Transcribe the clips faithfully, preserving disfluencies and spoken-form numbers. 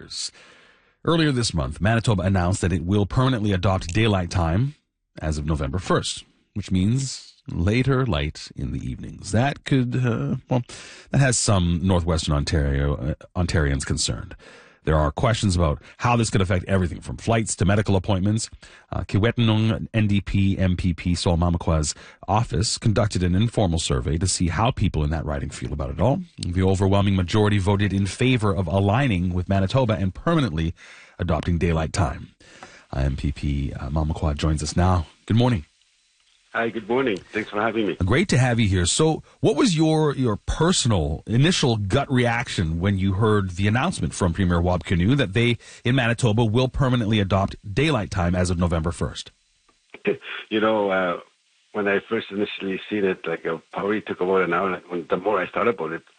hours. Earlier this month, Manitoba announced that it will permanently adopt daylight time as of November first, which means later light in the evenings. That could, uh, well, that has some Northwestern Ontario uh, Ontarians concerned. There are questions about how this could affect everything from flights to medical appointments. Uh, Kiiwetinoong N D P M P P Sol Mamakwa's office conducted an informal survey to see how people in that riding feel about it all. The overwhelming majority voted in favor of aligning with Manitoba and permanently adopting daylight time. Uh, M P P uh, Mamakwa joins us now. Good morning. Hi, good morning. Thanks for having me. Great to have you here. So what was your your personal initial gut reaction when you heard the announcement from Premier Wab Kinew that they, in Manitoba, will permanently adopt daylight time as of November first? You know, uh, when I first initially seen it, like, it probably took about an hour. When, the more I thought about it,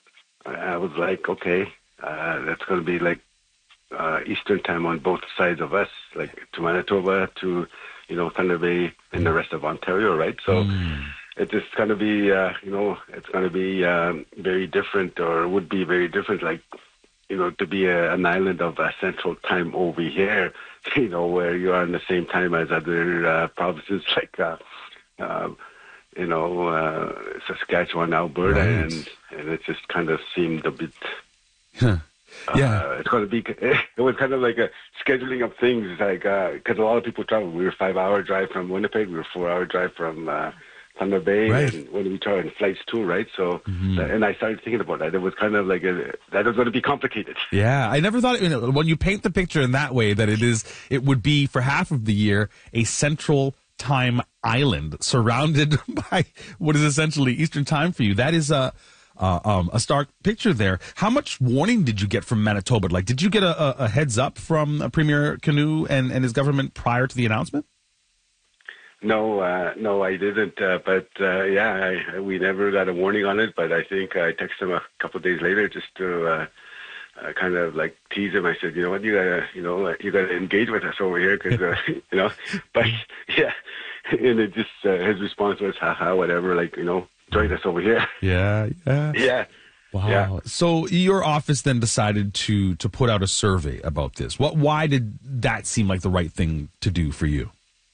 I was like, okay, uh, that's going to be like uh, Eastern time on both sides of us, like to Manitoba, to, you know, Thunder Bay and the rest of Ontario, right? So mm. it's just going to be, uh, you know, it's going to be um, very different, or would be very different, like, you know, to be a, an island of uh, central time over here, you know, where you are in the same time as other uh, provinces like, uh, uh, you know, uh, Saskatchewan, Alberta, right. and, and it just kind of seemed a bit... Huh. Yeah, uh, it's going to be. It was kind of like a scheduling of things, like because uh, a lot of people travel. We were five-hour drive from Winnipeg. We were four-hour drive from uh, Thunder Bay, right. and when we travel in flights too, right? So, mm-hmm. uh, and I started thinking about that. It was kind of like a, that was going to be complicated. Yeah, I never thought, you know, when you paint the picture in that way, that it is, it would be for half of the year a central time island surrounded by what is essentially Eastern time for you. That is a. Uh, um, a stark picture there. How much warning did you get from Manitoba? Like, did you get a, a, a heads up from uh, Premier Kinew and, and his government prior to the announcement? No, uh, no, I didn't. Uh, but uh, yeah, I, we never got a warning on it. But I think I texted him a couple of days later just to uh, uh, kind of like tease him. I said, you know what, you gotta, you know, you gotta engage with us over here, because uh, you know. But yeah, and it just uh, his response was, haha, whatever, like, you know. Join us over here. Yeah, yeah. Yeah. Wow. Yeah. So your office then decided to to put out a survey about this. What? Why did that seem like the right thing to do for you?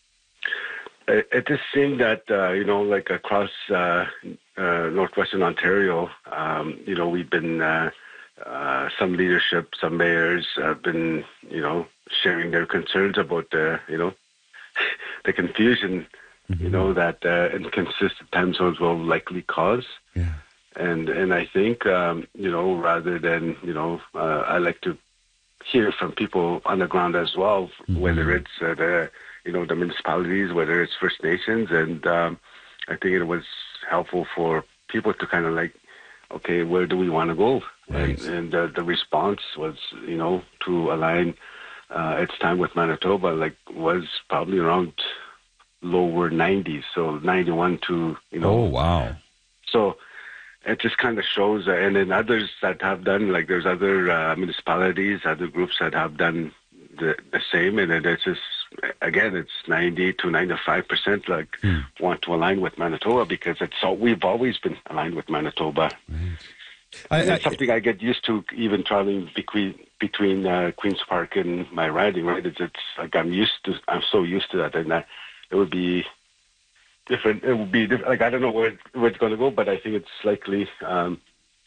It, it just seemed that, uh, you know, like across uh, uh, Northwestern Ontario, um, you know, we've been, uh, uh, some leadership, some mayors have been, you know, sharing their concerns about the, you know, the confusion, Mm-hmm. you know, that uh, inconsistent time zones will likely cause. Yeah. And and I think, um, you know, rather than, you know, uh, I like to hear from people on the ground as well, mm-hmm. whether it's uh, the, you know, the municipalities, whether it's First Nations. And um, I think it was helpful for people to kind of like, okay, where do we want to go? Right. And, and uh, the response was, you know, to align uh, its time with Manitoba, like, was probably around lower nineties, so ninety-one to, you know. Oh, wow. So it just kind of shows, uh, and then others that have done, like there's other uh, municipalities, other groups that have done the, the same, and it's just, again, it's ninety to ninety-five percent like hmm. want to align with Manitoba, because it's all, we've always been aligned with Manitoba. Right. I, it's I, something I get used to, even traveling between between uh, Queen's Park and my riding, right? It's, it's like I'm used to, I'm so used to that, and I, it would be different. It would be different. Like, I don't know where, where it's going to go, but I think it's likely um,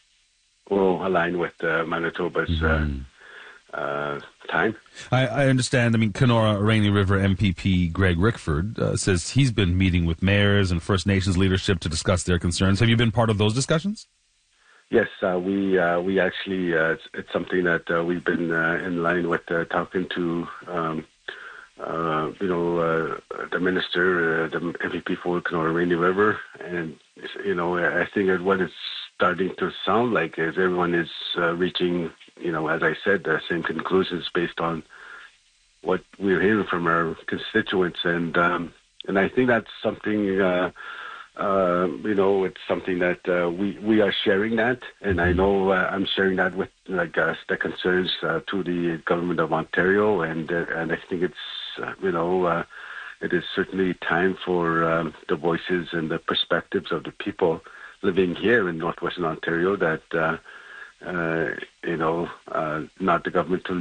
will align with uh, Manitoba's mm-hmm. uh, uh, time. I, I understand. I mean, Kenora Rainy River M P P Greg Rickford uh, says he's been meeting with mayors and First Nations leadership to discuss their concerns. Have you been part of those discussions? Yes, uh, we uh, we actually, uh, it's, it's something that uh, we've been uh, in line with, uh, talking to um, Uh, you know, uh, the minister, uh, the M P P for Kenora Rainy River, and, you know, I think that what it's starting to sound like is everyone is uh, reaching, you know, as I said, the same conclusions based on what we're hearing from our constituents, and um, and I think that's something, uh, uh, you know, it's something that uh, we we are sharing that, and I know uh, I'm sharing that with like uh, the concerns uh, to the government of Ontario, and uh, and I think it's. Uh, you know, uh, it is certainly time for um, the voices and the perspectives of the people living here in Northwestern Ontario that, uh, uh, you know, uh, not the government to